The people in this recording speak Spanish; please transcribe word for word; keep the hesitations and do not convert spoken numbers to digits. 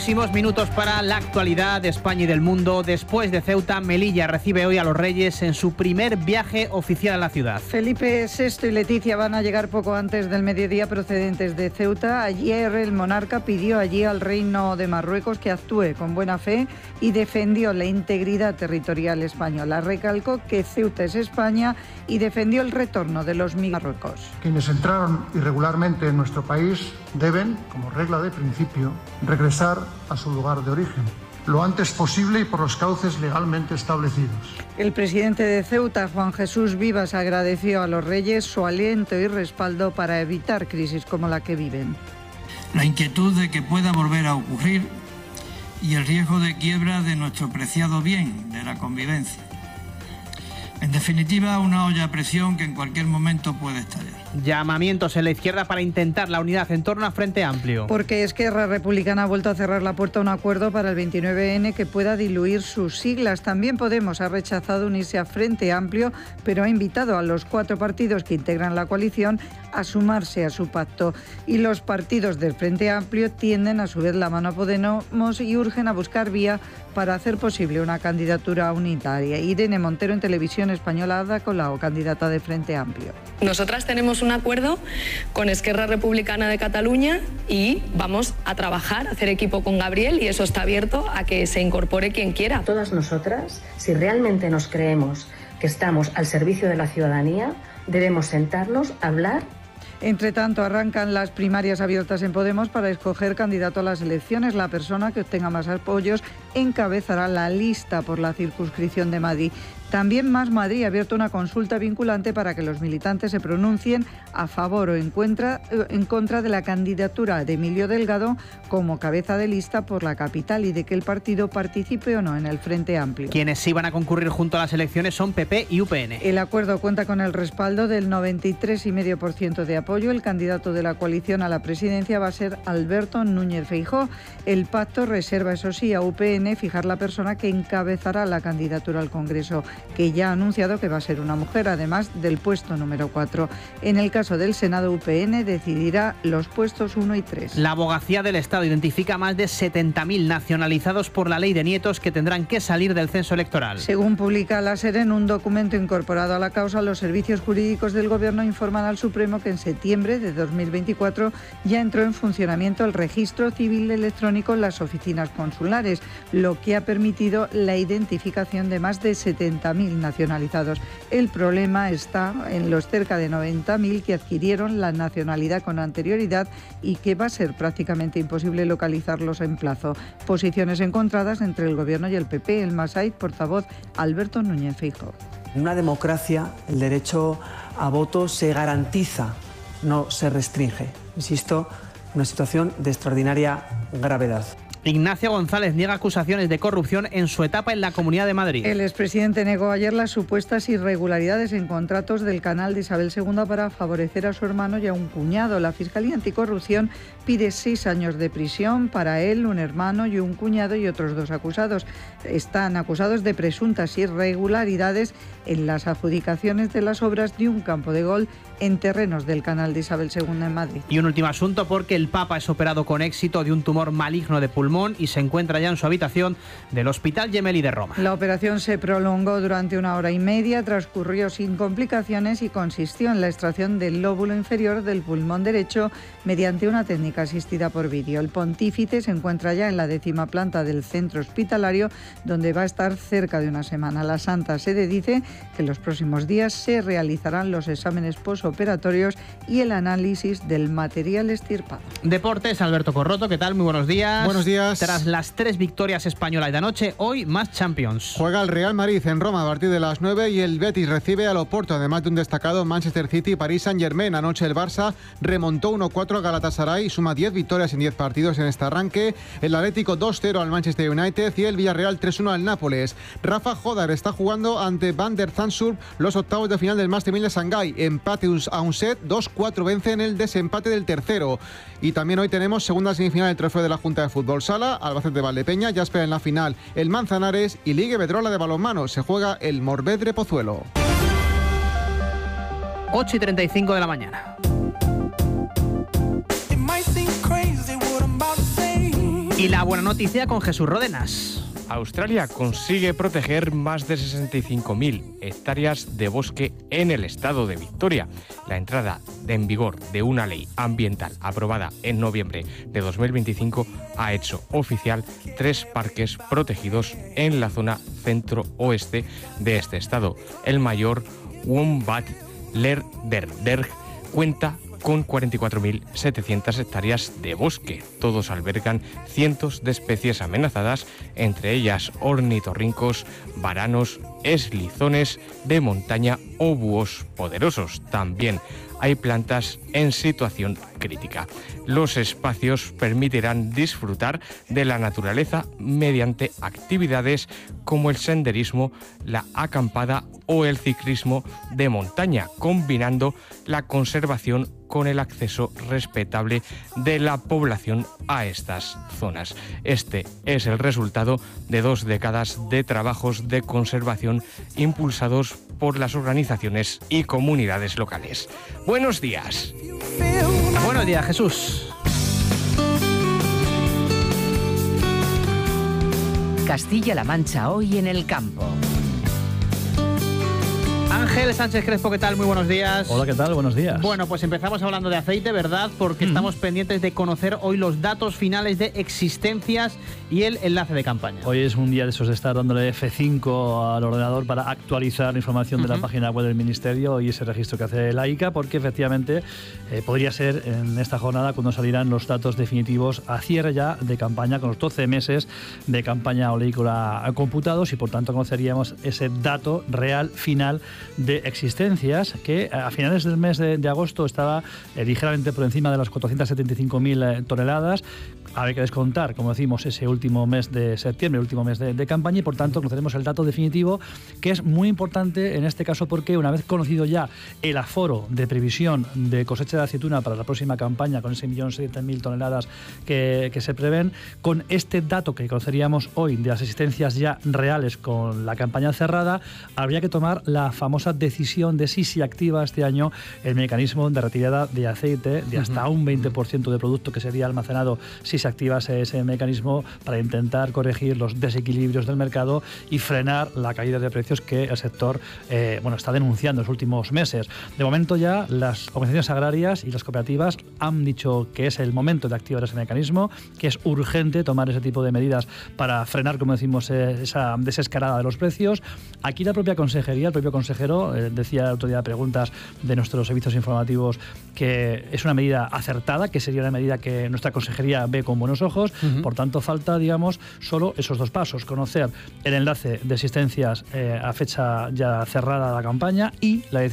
Próximos minutos para la actualidad de España y del mundo. Después de Ceuta, Melilla recibe hoy a los Reyes en su primer viaje oficial a la ciudad. Felipe sexto y Leticia van a llegar poco antes del mediodía procedentes de Ceuta. Ayer el monarca pidió allí al Reino de Marruecos que actúe con buena fe y defendió la integridad territorial española. Recalcó que Ceuta es España y defendió el retorno de los migrantes a Marruecos. Quienes entraron irregularmente en nuestro país deben, como regla de principio, regresar a su lugar de origen, lo antes posible y por los cauces legalmente establecidos. El presidente de Ceuta, Juan Jesús Vivas, agradeció a los Reyes su aliento y respaldo para evitar crisis como la que viven. La inquietud de que pueda volver a ocurrir y el riesgo de quiebra de nuestro preciado bien, de la convivencia. En definitiva, una olla a presión que en cualquier momento puede estallar. Llamamientos en la izquierda para intentar la unidad en torno a Frente Amplio. Porque Esquerra Republicana ha vuelto a cerrar la puerta a un acuerdo para el veintinueve ene que pueda diluir sus siglas. También Podemos ha rechazado unirse a Frente Amplio, pero ha invitado a los cuatro partidos que integran la coalición a sumarse a su pacto. Y los partidos del Frente Amplio tienden a su vez la mano a Podemos y urgen a buscar vía para hacer posible una candidatura unitaria. Irene Montero en Televisión Española, Ada Colau, candidata de Frente Amplio. Nosotras tenemos un acuerdo con Esquerra Republicana de Cataluña y vamos a trabajar, a hacer equipo con Gabriel, y eso está abierto a que se incorpore quien quiera. Todas nosotras, si realmente nos creemos que estamos al servicio de la ciudadanía, debemos sentarnos, hablar. Entre tanto, arrancan las primarias abiertas en Podemos para escoger candidato a las elecciones. La persona que obtenga más apoyos encabezará la lista por la circunscripción de Madrid. También Más Madrid ha abierto una consulta vinculante para que los militantes se pronuncien a favor o en contra, en contra de la candidatura de Emilio Delgado como cabeza de lista por la capital y de que el partido participe o no en el Frente Amplio. Quienes sí van a concurrir junto a las elecciones son P P y U P N. El acuerdo cuenta con el respaldo del noventa y tres coma cinco por ciento de apoyo. El candidato de la coalición a la presidencia va a ser Alberto Núñez Feijóo. El pacto reserva, eso sí, a U P N fijar la persona que encabezará la candidatura al Congreso, que ya ha anunciado que va a ser una mujer, además del puesto número cuatro. En el caso del Senado, U P N decidirá los puestos uno y tres. La Abogacía del Estado identifica más de setenta mil nacionalizados por la ley de nietos que tendrán que salir del censo electoral. Según publica la SER en un documento incorporado a la causa, los servicios jurídicos del Gobierno informan al Supremo que en septiembre de dos mil veinticuatro ya entró en funcionamiento el registro civil electrónico en las oficinas consulares, lo que ha permitido la identificación de más de setenta mil nacionalizados. El problema está en los cerca de noventa mil que adquirieron la nacionalidad con anterioridad y que va a ser prácticamente imposible localizarlos en plazo. Posiciones encontradas entre el Gobierno y el P P. El Masait, portavoz Alberto Núñez Feijóo. En una democracia el derecho a voto se garantiza, no se restringe. Insisto, una situación de extraordinaria gravedad. Ignacio González niega acusaciones de corrupción en su etapa en la Comunidad de Madrid. El expresidente negó ayer las supuestas irregularidades en contratos del canal de Isabel segunda para favorecer a su hermano y a un cuñado. La Fiscalía Anticorrupción pide seis años de prisión para él, un hermano y un cuñado y otros dos acusados. Están acusados de presuntas irregularidades en las adjudicaciones de las obras de un campo de golf en terrenos del canal de Isabel segunda en Madrid. Y un último asunto, porque el Papa es operado con éxito de un tumor maligno de pulmón y se encuentra ya en su habitación del Hospital Gemelli de Roma. La operación se prolongó durante una hora y media, transcurrió sin complicaciones y consistió en la extracción del lóbulo inferior del pulmón derecho mediante una técnica asistida por vídeo. El pontífice se encuentra ya en la décima planta del centro hospitalario, donde va a estar cerca de una semana. La Santa Sede dice que en los próximos días se realizarán los exámenes posoperatorios y el análisis del material extirpado. Deportes, Alberto Corroto, ¿qué tal? Muy buenos días. Buenos días. Tras las tres victorias españolas de anoche, hoy más Champions. Juega el Real Madrid en Roma a partir de las nueve y el Betis recibe al Oporto, además de un destacado Manchester City y París Saint-Germain. Anoche el Barça remontó uno cuatro a Galatasaray y suma diez victorias en diez partidos en este arranque. El Atlético dos cero al Manchester United y el Villarreal tres uno al Nápoles. Rafa Jodar está jugando ante Van der Zandschulp los octavos de final del Master mil de Shanghái. Empate a un set, dos cuatro vence en el desempate del tercero. Y también hoy tenemos segunda semifinal del trofeo de la Junta de Fútbol Sala. Albacete Valdepeña, ya espera en la final el Manzanares y Liga Iberdrola de balonmano. Se juega el Morvedre Pozuelo. ocho y treinta y cinco de la mañana. Y Y la buena noticia con Jesús Rodenas. Australia consigue proteger más de sesenta y cinco mil hectáreas de bosque en el estado de Victoria. La entrada en vigor de una ley ambiental aprobada en noviembre de dos mil veinticinco ha hecho oficial tres parques protegidos en la zona centro-oeste de este estado. El mayor, Wombat-Lerderderg, cuenta con cuarenta y cuatro mil setecientas hectáreas de bosque. Todos albergan cientos de especies amenazadas, entre ellas ornitorrincos, varanos, eslizones de montaña o búhos poderosos. También hay plantas en situación crítica. Los espacios permitirán disfrutar de la naturaleza mediante actividades como el senderismo, la acampada o el ciclismo de montaña, combinando la conservación con el acceso respetable de la población a estas zonas. Este es el resultado de dos décadas de trabajos de conservación impulsados por las organizaciones y comunidades locales. Buenos días. Buenos días, Jesús. Castilla-La Mancha hoy en el campo. Ángel Sánchez Crespo, ¿qué tal? Muy buenos días. Hola, ¿qué tal? Buenos días. Bueno, pues empezamos hablando de aceite, ¿verdad? Porque mm. estamos pendientes de conocer hoy los datos finales de existencias y el enlace de campaña. Hoy es un día de esos de estar dándole F cinco al ordenador para actualizar la información uh-huh. de la página web del Ministerio y ese registro que hace la I C A, porque efectivamente eh, podría ser en esta jornada cuando salirán los datos definitivos a cierre ya de campaña, con los doce meses de campaña oleícola computados, y por tanto conoceríamos ese dato real final de existencias, que a finales del mes de, de agosto estaba eh, ligeramente por encima de las cuatrocientas setenta y cinco mil eh, toneladas. Habría que descontar, como decimos, ese último mes de septiembre, el último mes de, de campaña, y por tanto conoceremos el dato definitivo, que es muy importante en este caso porque una vez conocido ya el aforo de previsión de cosecha de aceituna para la próxima campaña, con ese millón setecientas mil toneladas que, que se prevén, con este dato que conoceríamos hoy de las existencias ya reales con la campaña cerrada, habría que tomar la famosa decisión de si se activa este año el mecanismo de retirada de aceite de hasta un veinte por ciento de producto que sería almacenado si se activase ese mecanismo, para intentar corregir los desequilibrios del mercado y frenar la caída de precios que el sector eh, bueno, está denunciando en los últimos meses. De momento ya las organizaciones agrarias y las cooperativas han dicho que es el momento de activar ese mecanismo, que es urgente tomar ese tipo de medidas para frenar, como decimos, eh, esa desescalada de los precios. Aquí la propia consejería, el propio consejero, eh, decía el otro día de preguntas de nuestros servicios informativos que es una medida acertada, que sería una medida que nuestra consejería ve con buenos ojos. Uh-huh. Por tanto, falta, digamos, solo esos dos pasos: conocer el enlace de existencias eh, a fecha ya cerrada de la campaña y la